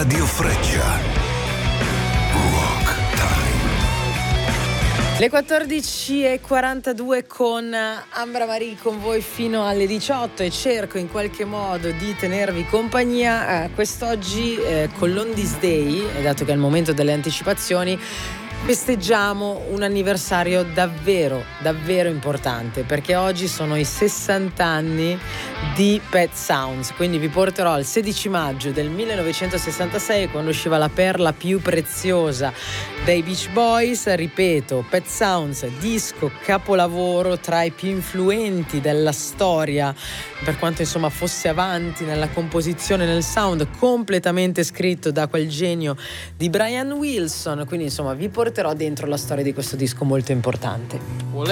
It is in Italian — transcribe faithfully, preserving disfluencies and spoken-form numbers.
Radio Freccia. Rock Time. Le quattordici e quarantadue con Ambra Marie con voi fino alle diciotto e cerco in qualche modo di tenervi compagnia. Eh, quest'oggi eh, con l'Oldies Day, e dato che è il momento delle anticipazioni, festeggiamo un anniversario davvero, davvero importante, perché oggi sono i sessanta anni di Pet Sounds, quindi vi porterò al sedici maggio del millenovecentosessantasei, quando usciva la perla più preziosa dei Beach Boys. Ripeto, Pet Sounds, disco capolavoro, tra i più influenti della storia, per quanto insomma fosse avanti nella composizione, nel sound, completamente scritto da quel genio di Brian Wilson. Quindi insomma vi porterò dentro la storia di questo disco molto importante.